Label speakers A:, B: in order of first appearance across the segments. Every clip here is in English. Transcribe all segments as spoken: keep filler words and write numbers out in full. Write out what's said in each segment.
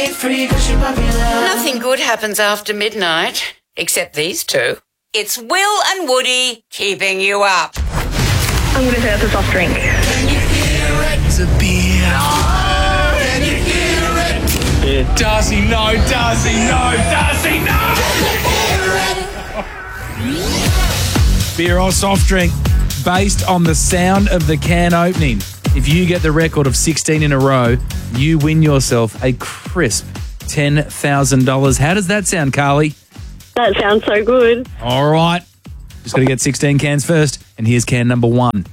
A: Nothing good happens after midnight, except these two. It's Will and Woody keeping you up.
B: I'm going to say it's a soft drink.
C: It's a beer. Oh, can you hear it? Yeah. Darcy, no. Darcy, no. Darcy, no. Beer or soft drink based on the sound of the can opening. If you get the record of sixteen in a row, you win yourself a crisp ten thousand dollars. How does that sound, Carly?
B: That sounds so good.
C: All right. Just got to get sixteen cans first. And here's can number one.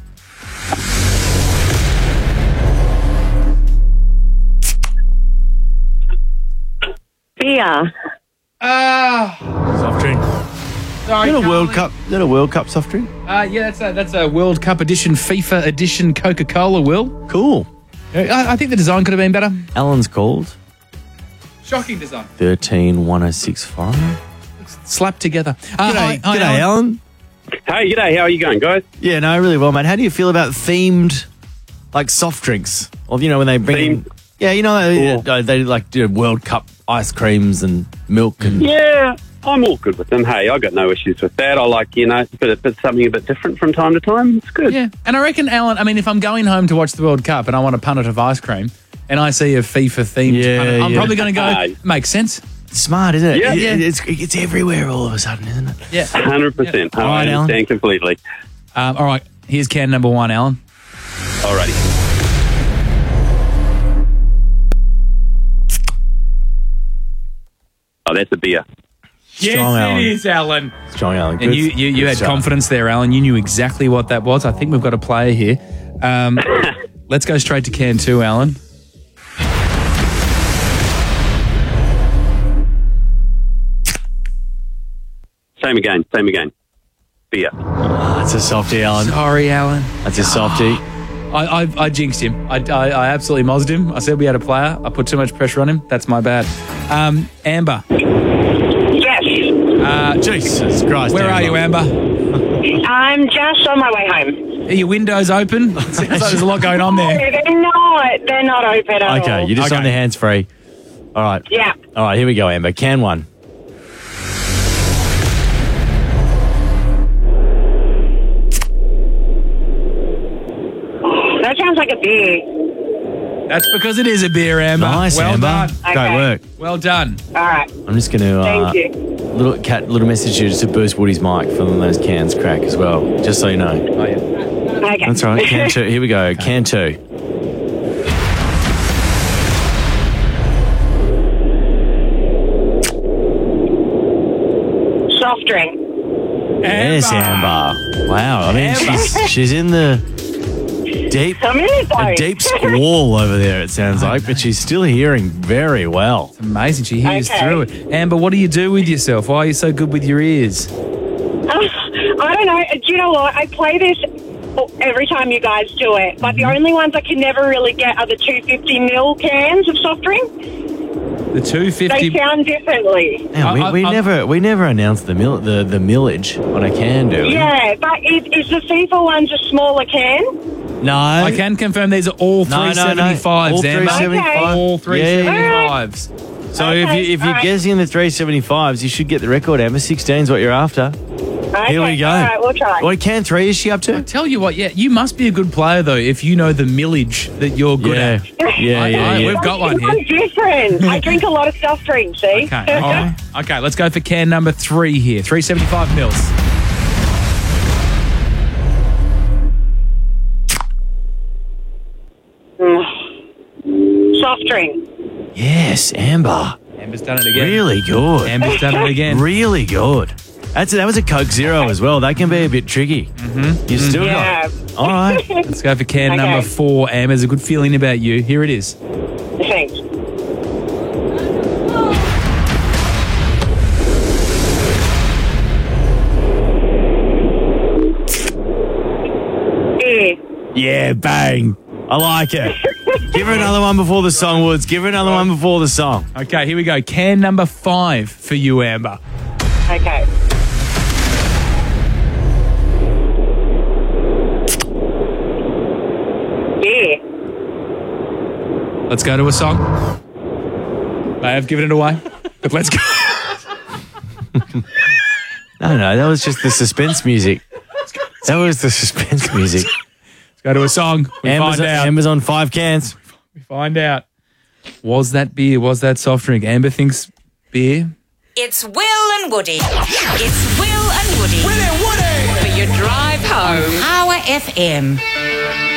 B: Beer.
C: Ah. Soft drink. Sorry,
D: Is that a
C: Carly.
D: World Cup? Is that a World Cup soft drink?
C: Uh, yeah, that's a, that's a World Cup edition, FIFA edition Coca-Cola, Will.
D: Cool.
C: I, I think the design could have been better.
D: Alan's called
C: Shocking design.
D: thirteen one oh six five.
C: Slapped together. Uh,
D: G'day,
C: hi- hi,
D: g'day, Alan.
E: Hey, g'day. How are you going, guys?
D: Yeah, no, really well, mate. How do you feel about themed, like, soft drinks? Or, you know, when they bring in...
E: Themed?
D: Yeah, you know, they,
E: Cool.
D: they like do World Cup ice creams and milk and...
E: Yeah, I'm all good with them. Hey, I got no issues with that. I like, you know, but but something a bit different from time to time. It's good.
C: Yeah, and I reckon, Alan, I mean, if I'm going home to watch the World Cup and I want a punnet of ice cream and I see a FIFA-themed
D: Yeah,
C: punnet, I'm
D: yeah.
C: probably going to go,
E: Aye.
C: makes sense.
D: Smart, isn't it?
E: Yeah.
D: It- it- It's, it's everywhere all of a sudden, isn't it?
C: Yeah.
E: one hundred percent.
C: Yeah.
E: I
C: All right,
E: understand
C: Alan.
E: completely.
C: Um, all right, here's can number one, Alan.
E: Alrighty. Oh, that's a beer.
D: Strong,
C: yes,
D: Alan.
C: it is, Alan.
D: Strong, Alan.
C: And
D: Good-
C: you, you, you
D: good
C: had
D: start.
C: confidence there, Alan. You knew exactly what that was. I think we've got a player here. Um, let's go straight to can two, Alan.
E: Same again. Same again. Beer.
D: Ah, it's a softie, Alan.
C: Sorry, Alan.
D: That's a softie.
C: I, I, I jinxed him. I, I, I absolutely mozzed him. I said we had a player. I put too much pressure on him. That's my bad. Um, Amber.
B: Yes.
C: Uh,
D: Jesus Christ.
C: where are you, Amber?
B: I'm just on my way home.
C: Are your windows open? It sounds like there's a lot going on there.
B: They're not. They're not open at
D: Okay,
B: all.
D: you're just
C: Okay.
D: on the hands free. All right.
B: Yeah.
D: All right, here we go, Amber. Can one.
B: That sounds like a beer.
C: That's because it is a beer, Amber.
D: Nice,
C: well
D: Amber.
C: done.
D: Great
B: Okay.
D: work.
C: Well done.
B: All right.
D: I'm just going to... Uh,
B: Thank you.
D: Little cat, little message here just to boost Woody's mic for when those cans crack as well, just so you know.
C: Oh, yeah.
B: Okay.
D: That's all right. Can two. Here we go. Can two.
B: Soft drink.
D: Yes, Amber. Wow. I mean,
C: Amber.
D: she's, she's in the deep,
B: I'm really
D: a
B: sorry.
D: deep squall over there, it sounds like, but she's still hearing very well.
C: Amazing. She hears
B: Okay.
C: through it. Amber, what do you do with yourself? Why are you so good with your ears?
B: I don't know. Do you know what? I play this every time you guys do it, but the only ones I can never really get are the two hundred fifty mil cans of soft drink.
C: The two
B: They
C: fifty.
B: sound differently.
D: Now, we,
C: I-
D: we
C: I-
D: never we never announced the mil, the, the millage on a can, do we?
B: Yeah, but is, is the FIFA ones a smaller can?
D: No.
C: I can confirm these are all
D: No, no, no.
C: three seventy-fives,
D: All
C: Amber.
D: three seventy-five.
C: All three
D: Yeah, yeah,
C: seventy-fives.
D: So
B: Okay,
D: if, you, if you're
B: alright.
D: guessing the three seventy-fives, you should get the record, Amber. sixteen's what you're after.
B: Okay,
D: Here we go.
B: All right, we'll try.
D: What can three is she up to?
C: Tell you what, yeah, you must be a good player, though, if you know the millage that you're good
D: Yeah.
C: at.
D: Yeah,
C: I-
D: yeah,
C: I-
D: yeah.
C: We've got one
B: I'm
C: here.
B: different. I drink a lot of soft drinks, see?
C: Okay, all right. Okay, let's go for can number three here. three seventy-five mils.
B: Soft drink.
D: Yes, Amber.
C: Amber's done it again.
D: Really good.
C: Amber's done it again.
D: Really good. That's that was a Coke Zero as well. That can be a bit tricky. Mm-hmm. You still
B: Yeah.
D: got it. All right.
C: Let's go for can
B: Okay.
C: number four. Amber, there's a good feeling about you. Here it is.
B: Thanks. Beer.
D: Yeah, bang. I like it. Give her another one before the song, Woods. Give her another one before the song.
C: Okay, here we go. Can number five for you, Amber.
B: Okay. Beer.
C: Let's go to a song. May have given it away, but let's go.
D: No, no, that was just the suspense music. That was the suspense music.
C: Let's go to a song. We
D: Amber's,
C: find out.
D: Amber's on five cans.
C: We find out. Was that beer? Was that soft drink? Amber thinks beer.
A: It's Will and Woody. It's Will and Woody.
C: Will and Woody!
A: For your drive home. Power F M.